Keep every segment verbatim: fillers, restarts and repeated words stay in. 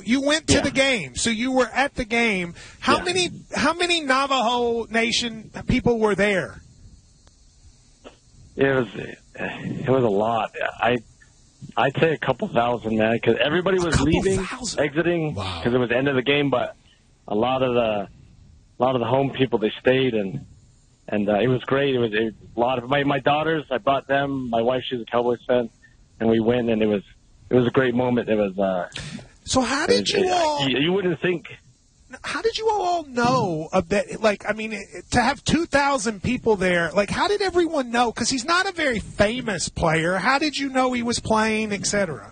you went to Yeah. the game, so you were at the game. How Yeah. many how many Navajo Nation people were there? It was it was a lot. I I'd say a couple thousand, man, because everybody was couple leaving, thousand? exiting, Wow. because it was the end of the game. But a lot of the a lot of the home people, they stayed, and and uh, it was great. It was a lot of my my daughters. I brought them. My wife, she's a Cowboys fan, and we went, and it was it was a great moment. It was. Uh, So how did it- you it- all? You, you wouldn't think. How did you all know of that? Like, I mean, it- to have two thousand people there, like, how did everyone know? Because he's not a very famous player. How did you know he was playing, et cetera?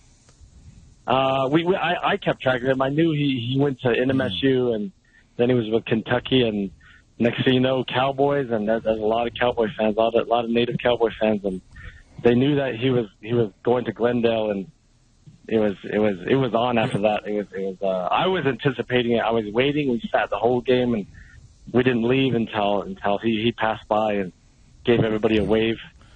Uh, we, we I, I kept track of him. I knew he, he went to N M S U, and then he was with Kentucky, and next thing you know, Cowboys, and there, there's a lot of Cowboy fans, a lot of, a lot of native Cowboy fans, and they knew that he was he was going to Glendale, and it was it was it was on after that. It was it was. Uh, I was anticipating it. I was waiting. We sat the whole game, and we didn't leave until until he, he passed by and gave everybody a wave.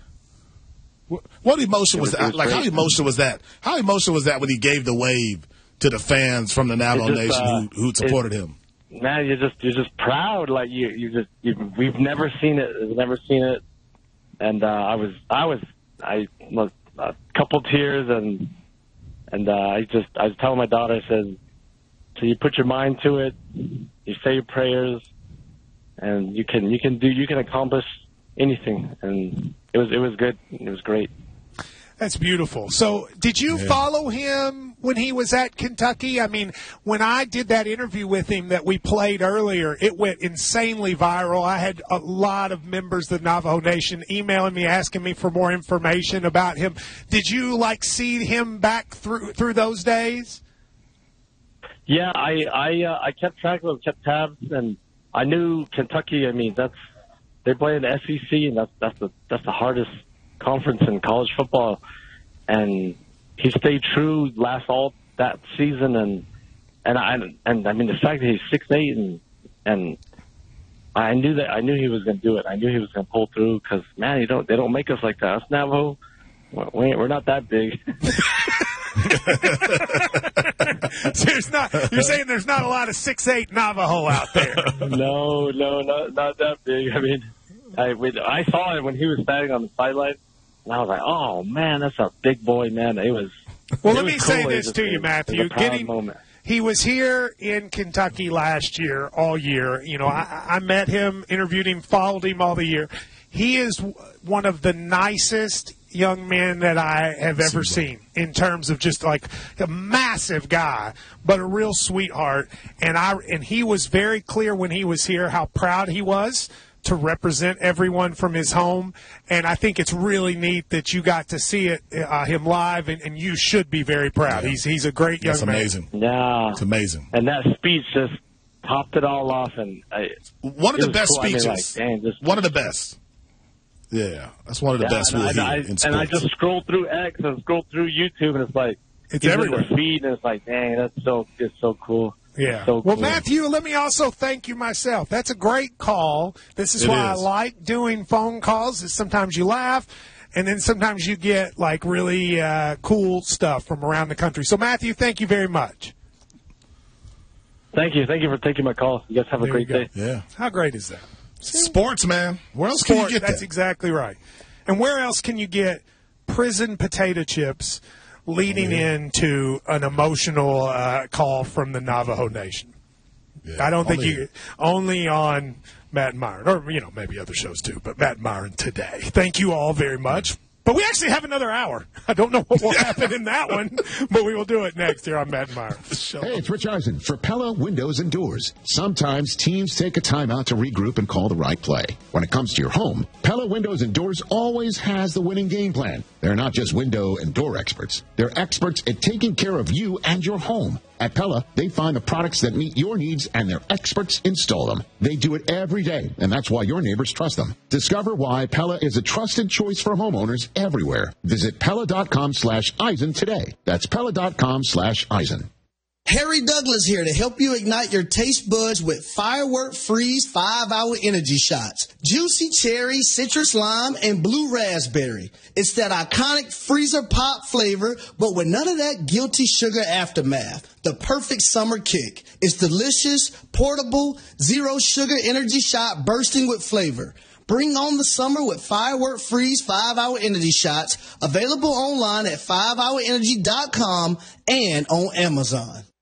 What emotion It was was- it that? was Like, how great. emotional was that? How emotional was that when he gave the wave to the fans from the Navajo It just, Nation uh, who, who supported it- him? Man, you're just you're just proud. Like you you just you, we've never seen it. We've never seen it. And uh, I was I was I was a couple tears, and and uh, I just I was telling my daughter, I said, so you put your mind to it, you say your prayers, and you can you can do you can accomplish anything. And it was it was good. It was great. That's beautiful. So, did you Yeah. follow him when he was at Kentucky? I mean, when I did that interview with him that we played earlier, it went insanely viral. I had a lot of members of the Navajo Nation emailing me, asking me for more information about him. Did you like see him back through through those days? Yeah, I I uh, I kept track of, kept tabs, and I knew Kentucky. I mean, that's they play in the S E C, and that's that's the that's the hardest conference in college football. And he stayed true last all that season, and and I and I mean the fact that he's six eight, and and I knew that I knew he was going to do it. I knew he was going to pull through, because man, you don't they don't make us like that. Us Navajo, we ain't- we're not that big. There's not. You're saying there's not a lot of six eight Navajo out there. No, no, not not that big. I mean, I when, I saw it when he was standing on the sideline, and I was like, "Oh man, that's a big boy, man." It was. Well, it let was me cool. say It this was- to it you, was- Matthew. It was a proud Getting moment. He was here in Kentucky last year, all year. You know, I, I met him, interviewed him, followed him all the year. He is w- one of the nicest young men that I have ever seen, in terms of just like a massive guy, but a real sweetheart. And I and he was very clear when he was here how proud he was to represent everyone from his home. And I think it's really neat that you got to see it uh, him live, and, and you should be very proud. Yeah. He's he's a great young That's man. amazing. Yeah, It's amazing. and that speech just topped it all off. And I, One of it the was best cool. I mean, speeches. like, dang, just- One of the best. Yeah, that's one of the yeah, best and we'll I, hear I, in and I sports. just scrolled through X and scrolled through YouTube, and it's like It's he's in everywhere. the feed, and it's like, dang, that's so it's so cool. Yeah. So well, cool. Matthew, let me also thank you myself. That's a great call. This is It why is. I like doing phone calls. Is sometimes you laugh, and then sometimes you get like really uh, cool stuff from around the country. So, Matthew, thank you very much. Thank you, thank you for taking my call. You guys have a There great you go. day. Yeah. How great is that? Sports, man. Where else Sport, can you get that's that? exactly right. And where else can you get prison potato chips leading into an emotional uh, call from the Navajo Nation? Yeah, I don't think only- you only on Matt and Myron, or you know maybe other shows too, but Matt and Myron today. Thank you all very much. But we actually have another hour. I don't know what will happen in that one, but we will do it next here on Matt and Myron. Hey, it's Rich Eisen for Pella Windows and Doors. Sometimes teams take a timeout to regroup and call the right play. When it comes to your home, Pella Windows and Doors always has the winning game plan. They're not just window and door experts. They're experts at taking care of you and your home. At Pella, they find the products that meet your needs, and their experts install them. They do it every day, and that's why your neighbors trust them. Discover why Pella is a trusted choice for homeowners everywhere. Visit Pella.com slash Eisen today. That's Pella.com slash Eisen. Harry Douglas here to help you ignite your taste buds with Firework Freeze five hour Energy Shots. Juicy cherry, citrus lime, and blue raspberry. It's that iconic freezer pop flavor, but with none of that guilty sugar aftermath. The perfect summer kick. It's delicious, portable, zero sugar energy shot bursting with flavor. Bring on the summer with Firework Freeze five hour Energy Shots. Available online at five hour energy dot com and on Amazon.